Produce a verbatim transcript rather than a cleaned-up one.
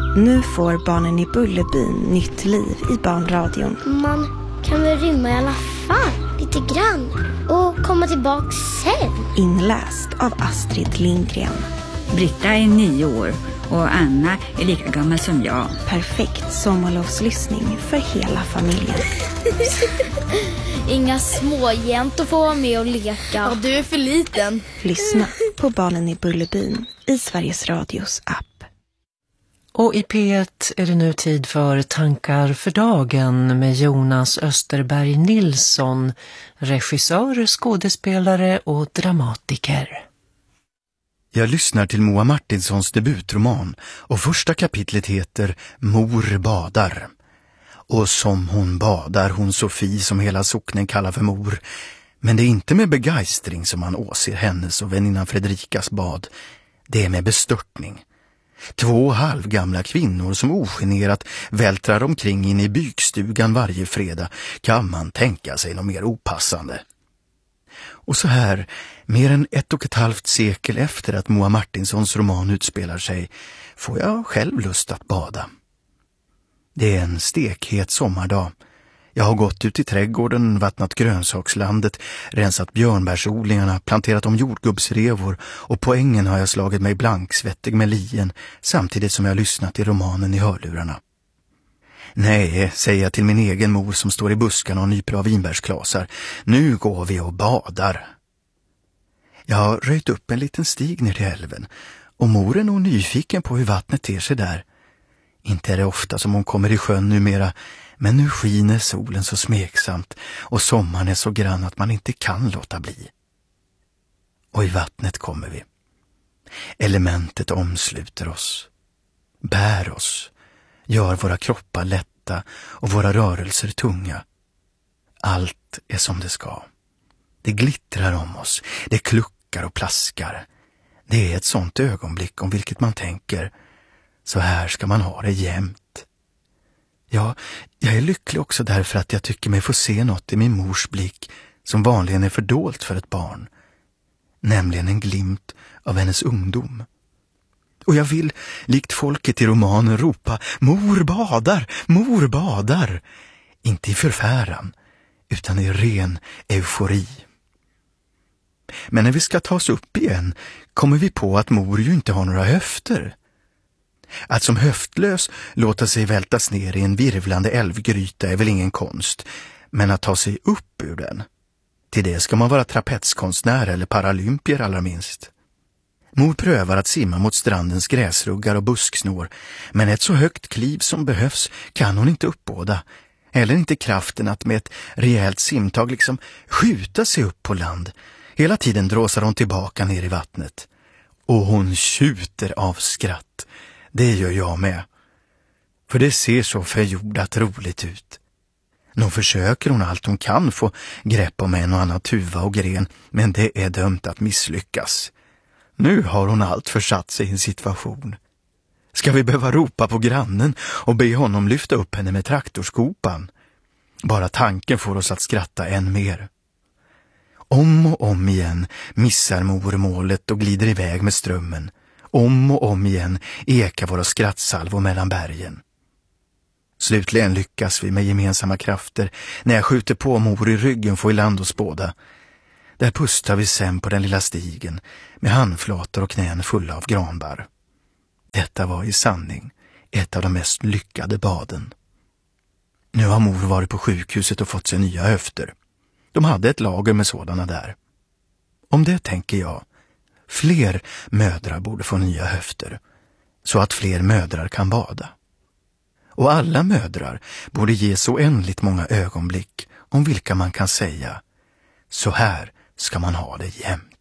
Nu får barnen i Bullerbyn nytt liv i barnradion. Man kan väl rymma i alla fall, lite grann. Och komma tillbaka sen. Inläst av Astrid Lindgren. Britta är nio år och Anna är lika gammal som jag. Perfekt sommarlovslyssning för hela familjen. Inga småjäntor får vara med och leka. Ja, du är för liten. Lyssna på Barnen i Bullerbyn i Sveriges Radios app. Och i P ett är det nu tid för Tankar för dagen med Jonas Österberg Nilsson, regissör, skådespelare och dramatiker. Jag lyssnar till Moa Martinssons debutroman och första kapitlet heter Mor badar. Och som hon badar, hon Sofie som hela socknen kallar för mor. Men det är inte med begeistring som man åser hennes och väninnan Fredrikas bad. Det är med bestörtning. Två halvgamla kvinnor som ogenerat vältrar omkring in i bykstugan varje fredag, kan man tänka sig något mer opassande. Och så här, mer än ett och ett halvt sekel efter att Moa Martinssons roman utspelar sig, får jag själv lust att bada. Det är en stekhet sommardag. Jag har gått ut i trädgården, vattnat grönsakslandet, rensat björnbärsodlingarna, planterat om jordgubbsrevor och på ängen har jag slagit mig blanksvettig med lien samtidigt som jag lyssnat till romanen i hörlurarna. Nej, säger jag till min egen mor som står i buskarna och nyper av vinbärsklasar. Nu går vi och badar. Jag har röjt upp en liten stig ner till älven och mor är nog nyfiken på hur vattnet ter sig där. Inte är det ofta som hon kommer i sjön numera, men nu skiner solen så smeksamt och sommaren är så grann att man inte kan låta bli. Och i vattnet kommer vi. Elementet omsluter oss, bär oss, gör våra kroppar lätta och våra rörelser tunga. Allt är som det ska. Det glittrar om oss, det kluckar och plaskar. Det är ett sånt ögonblick om vilket man tänker, så här ska man ha det jämt. Ja, jag är lycklig också därför att jag tycker mig få se något i min mors blick som vanligen är fördolt för ett barn. Nämligen en glimt av hennes ungdom. Och jag vill, likt folket i romanen, ropa mor badar, mor badar. Inte i förfäran, utan i ren eufori. Men när vi ska ta oss upp igen kommer vi på att mor ju inte har några höfter. Att som höftlös låta sig vältas ner i en virvlande älvgryta är väl ingen konst, men att ta sig upp ur den, till det ska man vara trapetskonstnär eller paralympier allra minst. Mor prövar att simma mot strandens gräsruggar och busksnår, men ett så högt kliv som behövs kan hon inte uppbåda, eller inte kraften att med ett rejält simtag liksom skjuta sig upp på land. Hela tiden dråsar hon tillbaka ner i vattnet. Och hon tjuter av skratt. Det gör jag med. För det ser så förjordat roligt ut. Nu försöker hon allt hon kan få grepp om en och annan tuva och gren, men det är dömt att misslyckas. Nu har hon allt försatt sig i en situation. Ska vi behöva ropa på grannen och be honom lyfta upp henne med traktorskopan? Bara tanken får oss att skratta än mer. Om och om igen missar mor målet och glider iväg med strömmen. Om och om igen ekar våra skrattsalvor mellan bergen. Slutligen lyckas vi med gemensamma krafter när jag skjuter på mor i ryggen få i land oss båda. Där pustar vi sen på den lilla stigen med handflator och knän fulla av granbar. Detta var i sanning ett av de mest lyckade baden. Nu har mor varit på sjukhuset och fått sig nya höfter. De hade ett lager med sådana där. Om det tänker jag, fler mödrar borde få nya höfter, så att fler mödrar kan bada. Och alla mödrar borde ge så oändligt många ögonblick om vilka man kan säga, så här ska man ha det jämt.